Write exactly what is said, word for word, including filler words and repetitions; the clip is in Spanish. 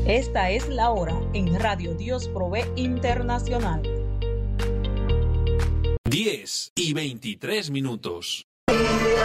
Esta es la hora en Radio Dios Provee Internacional. diez y veintitrés minutos.